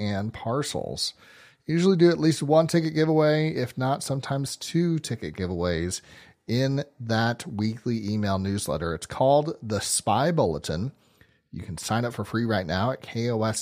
and parcels. Usually do at least one ticket giveaway, if not sometimes 2 ticket giveaways in that weekly email newsletter. It's called the Spy Bulletin. You can sign up for free right now at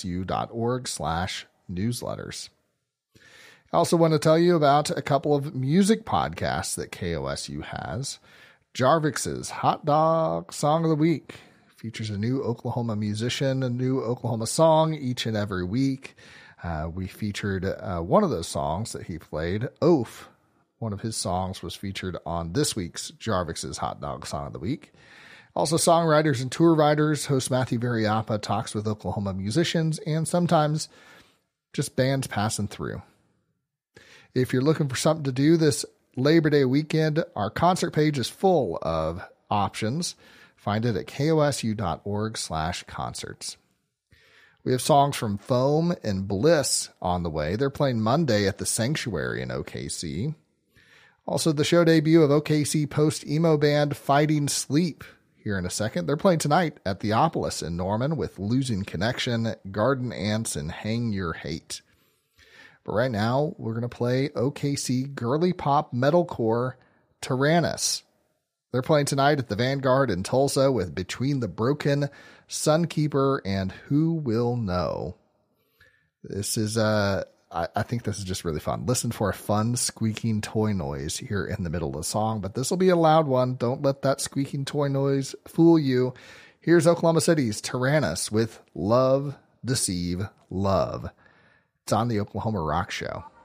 kosu.org/newsletters. I also want to tell you about a couple of music podcasts that KOSU has. Jarvix's Hot Dog Song of the Week features a new Oklahoma musician, a new Oklahoma song each and every week. We featured one of those songs that he played, Oaf. One of his songs was featured on this week's Jarvix's Hot Dog Song of the Week. Also, songwriters and tour writers, host Matthew Variappa talks with Oklahoma musicians and sometimes just bands passing through. If you're looking for something to do this Labor Day weekend, our concert page is full of options. Find it at kosu.org/concerts. We have songs from Foam and Bliss on the way. They're playing Monday at the Sanctuary in OKC. Also, the show debut of OKC post-emo band Fighting Sleep here in a second. They're playing tonight at the Theopolis in Norman with Losing Connection, Garden Ants, and Hang Your Hate. But right now, we're going to play OKC girly pop metalcore Tyrannus. They're playing tonight at the Vanguard in Tulsa with Between the Broken, Sunkeeper, and Who Will Know. This is, I think this is just really fun. Listen for a fun squeaking toy noise here in the middle of the song, but this will be a loud one. Don't let that squeaking toy noise fool you. Here's Oklahoma City's Tyrannus with Love, Deceive, Love. It's on the Oklahoma Rock Show.